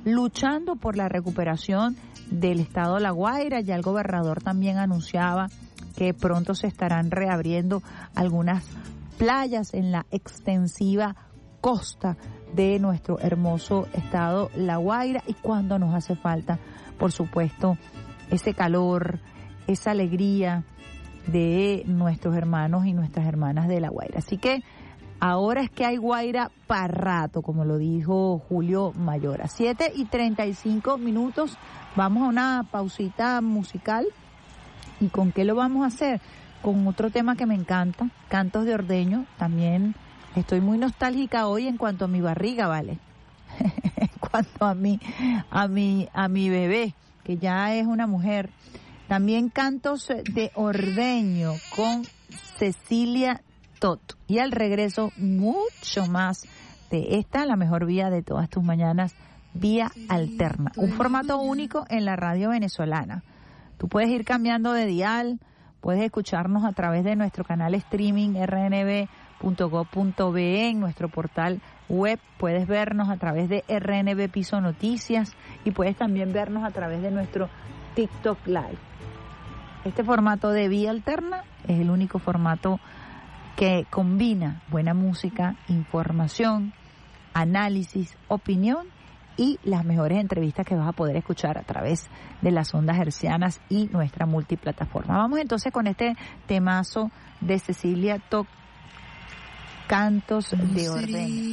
luchando por la recuperación del estado de La Guaira. Ya el gobernador también anunciaba que pronto se estarán reabriendo algunas playas en la extensiva costa de nuestro hermoso estado La Guaira, y cuando nos hace falta, por supuesto, ese calor, esa alegría de nuestros hermanos y nuestras hermanas de La Guaira. Así que ahora es que hay Guaira para rato, como lo dijo Julio Mayora. 7:35, vamos a una pausita musical. ¿Y con qué lo vamos a hacer? Con otro tema que me encanta, Cantos de Ordeño. También estoy muy nostálgica hoy en cuanto a mi barriga, ¿vale? En cuanto a mi bebé, que ya es una mujer. También Cantos de Ordeño con Cecilia Tot. Y al regreso, mucho más de esta, la mejor vía de todas tus mañanas, Vía Alterna. Un formato único en la radio venezolana. Tú puedes ir cambiando de dial, puedes escucharnos a través de nuestro canal streaming rnb.gov.be, en nuestro portal web, puedes vernos a través de RNB Piso Noticias y puedes también vernos a través de nuestro TikTok Live. Este formato de Vía Alterna es el único formato que combina buena música, información, análisis, opinión y las mejores entrevistas que vas a poder escuchar a través de las ondas hercianas y nuestra multiplataforma. Vamos entonces con este temazo de Cecilia Tot, Cantos de Ordeño.